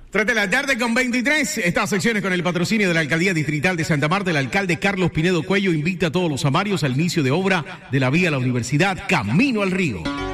3 de la tarde con 23. Estas secciones con el patrocinio de la Alcaldía Distrital de Santa Marta. El alcalde Carlos Pinedo Cuello invita a todos los amarios al inicio de obra de la vía a la Universidad Camino al Río.